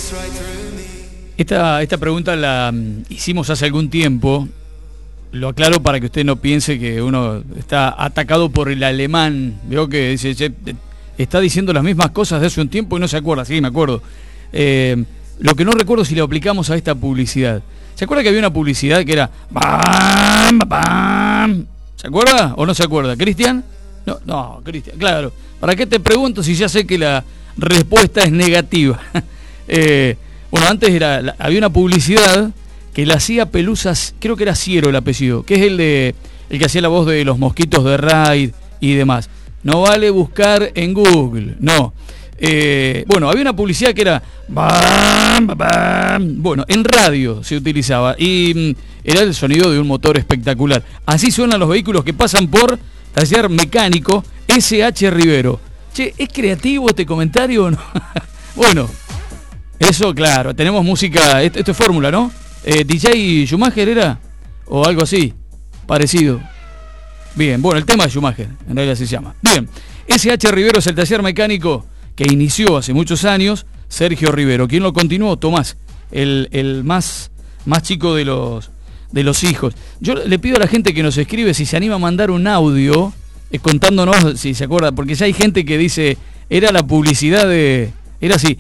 Esta pregunta la hicimos hace algún tiempo. Lo aclaro para que usted no piense que uno está atacado por el alemán. Veo que dice, che, está diciendo las mismas cosas de hace un tiempo y no se acuerda. Sí, me acuerdo. Lo que no recuerdo si lo aplicamos a esta publicidad. ¿Se acuerda que había una publicidad que era bam, bam? ¿Se acuerda o no se acuerda? ¿Cristian? No, Cristian, claro. ¿Para qué te pregunto si ya sé que la respuesta es negativa? Bueno, antes había una publicidad que la hacía Pelusas, creo que era Ciero el apellido, que es el que hacía la voz de los mosquitos de Raid y demás. No vale buscar en Google, no. Bueno, había una publicidad que era bam, bam. Bueno, en radio se utilizaba y era el sonido de un motor espectacular. Así suenan los vehículos que pasan por taller mecánico SH Rivero. Che, ¿es creativo este comentario o no? Bueno, eso claro, tenemos música, esto es fórmula, ¿no? DJ Schumacher era, o algo así, parecido. Bien, bueno, el tema de Schumacher, en realidad se llama. Bien, SH Rivero es el taller mecánico que inició hace muchos años Sergio Rivero. ¿Quién lo continuó? Tomás, el más chico de los hijos. Yo le pido a la gente que nos escribe si se anima a mandar un audio contándonos si se acuerda, porque ya hay gente que dice, era la publicidad de... Era así.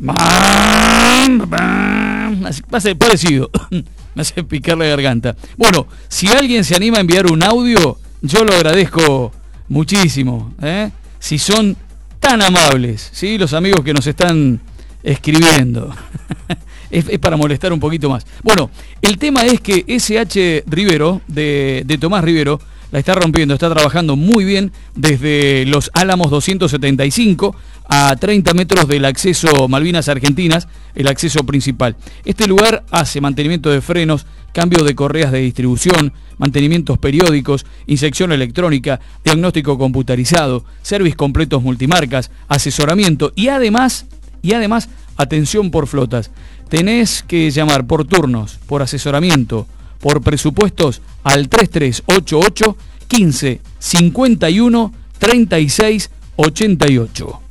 Así parecido. Me hace picar la garganta. Bueno, si alguien se anima a enviar un audio, yo lo agradezco muchísimo, si son tan amables, ¿sí? Los amigos que nos están escribiendo. Es para molestar un poquito más. Bueno, el tema es que SH Rivero, de Tomás Rivero, la está rompiendo, está trabajando muy bien desde Los Álamos 275 a 30 metros del acceso Malvinas Argentinas, el acceso principal. Este lugar hace mantenimiento de frenos, cambio de correas de distribución, mantenimientos periódicos, inyección electrónica, diagnóstico computarizado, servicios completos multimarcas, asesoramiento y además, atención por flotas. Tenés que llamar por turnos, por asesoramiento, por presupuestos al 3388 15 51 36 88.